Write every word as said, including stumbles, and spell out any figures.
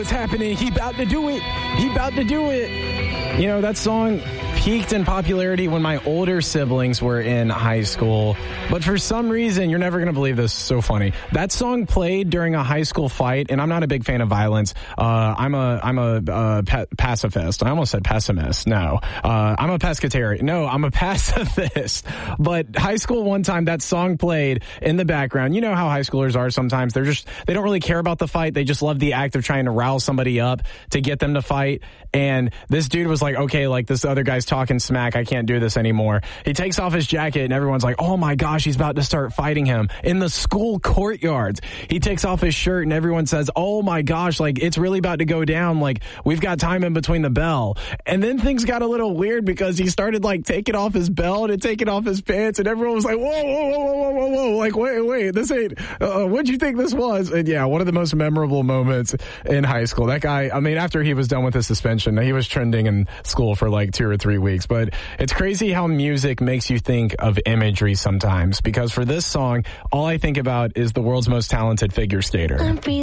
what's happening. He about to do it. He about to do it. You know, that song peaked in popularity when my older siblings were in high school. But for some reason, you're never going to believe this. So funny. That song played during a high school fight, and I'm not a big fan of violence. Uh, I'm a I'm a uh, pa- pacifist. I almost said pessimist. No. Uh, I'm a pescatarian. No, I'm a pacifist. But high school one time, that song played in the background. You know how high schoolers are sometimes. They're just, they don't really care about the fight. They just love the act of trying to rouse somebody up to get them to fight. And this dude was like, okay, like this other guy's talking smack. I can't do this anymore. He takes off his jacket and everyone's like, oh my gosh, he's about to start fighting him in the school courtyards. He takes off his shirt and everyone says, oh my gosh, like it's really about to go down. Like we've got time in between the bell. And then things got a little weird because he started like taking off his belt and taking off his pants and everyone was like, whoa, whoa, whoa, whoa, whoa, whoa, whoa. Like, wait, wait, this ain't, uh, what'd you think this was? And yeah, one of the most memorable moments in high school. That guy, I mean, after he was done with his suspension, he was trending in school for like two or three weeks. But it's crazy how music makes you think of imagery sometimes, because for this song, all I think about is the world's most talented figure skater.